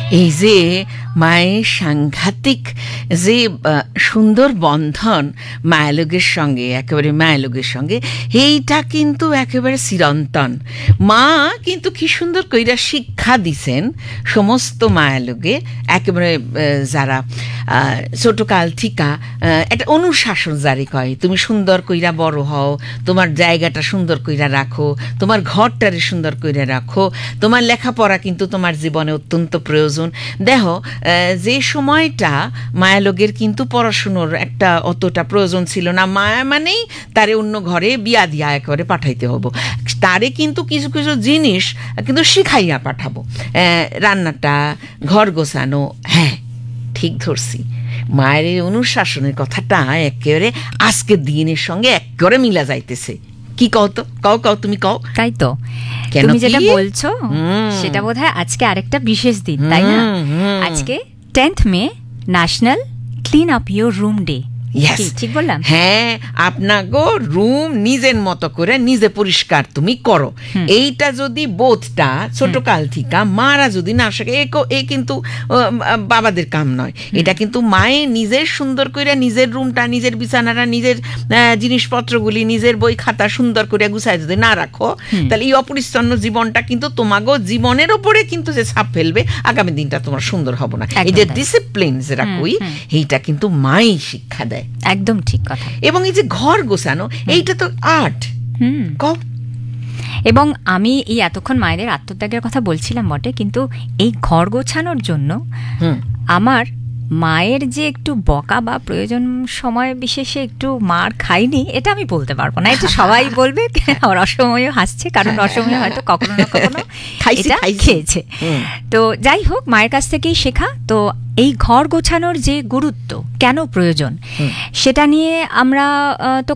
এই যে মায়ের সাংঘাতিক যে সুন্দর বন্ধন মায়ালোগের সঙ্গে, একেবারে মায়ালোগের সঙ্গে, এইটা কিন্তু একেবারে চিরন্তন। মা কিন্তু কি সুন্দর কইরা শিক্ষা দিছেন সমস্ত মায়ালোগে, একেবারে যারা ছোটকাল থিকা একটা অনুশাসন জারি কয়, তুমি সুন্দর কইরা বড় হও, তোমার জায়গাটা সুন্দর কইরা রাখো, তোমার ঘরটারে সুন্দর কইরা রাখো, তোমার লেখাপড়া কিন্তু তোমার জীবনে অত্যন্ত প্রয়োজন। দেখো যে সময়টা মায়ালোগের কিন্তু পড়াশুনোর একটা অতটা প্রয়োজন ছিল না, মায়া মানেই তারে অন্য ঘরে বিয়া দিয়া একেবারে পাঠাইতে হবো, তারে কিন্তু কিছু কিছু জিনিস কিন্তু শিখাইয়া পাঠাবো, রান্নাটা, ঘর গোছানো। হ্যাঁ, ঠিক ধরছি, মায়ের এই অনুশাসনের কথাটা একেবারে আজকের দিনের সঙ্গে একেবারে মিলা যাইতেছে। কি কও তো, কও তুমি কও। তাই তো, তুমি যেটা বলছো সেটা বোধহয় আজকে আরেকটা বিশেষ দিন, তাই না? আজকে 10th May national clean up your room day. ঠিক বললাম? হ্যাঁ, আপনাগো রুম নিজের মতো করে নিজে পরিষ্কার তুমি করো। এইটা যদি বোধটা ছোটকাল থেকে মারা যদি না শেখে, এ কিন্তু বাবাদের কাম নয়। এটা কিন্তু মায়ে নিজের সুন্দর করে নিজের রুমটা, নিজের বিছানাটা, নিজের জিনিসপত্রগুলি, নিজের বই খাতা সুন্দর করে গুছায় যদি না রাখো, তাহলে এই অপরিচ্ছন্ন জীবনটা কিন্তু তোমাগো জীবনের ওপরে কিন্তু যে ছাপ ফেলবে, আগামী দিনটা তোমার সুন্দর হবে না। এই যে ডিসিপ্লিন যেটা কই, এইটা কিন্তু মাই শিক্ষা দেয়। একদম ঠিক কথা। এবং এই যে ঘর গোছানো, এইটা তো আর্ট। এবং আমি এই এতক্ষণ মায়েদের আত্মত্যাগের কথা বলছিলাম বটে, কিন্তু এই ঘর গোছানোর জন্য আমার মায়ের যে একটু বকা বা প্রয়োজন সময় বিশেষে একটু মার খাইনি, এটা আমি বলতে পারবো না। এটা সবাই বলবে, রসময় হাসছে, কারণ রসময় হয়তো কখনো না কখনো এটা খেয়েছে। তো যাই হোক, মায়ের কাছ থেকেই শেখা। তো এই ঘর গোছানোর যে গুরুত্ব, কেন প্রয়োজন, সেটা নিয়ে আমরা তো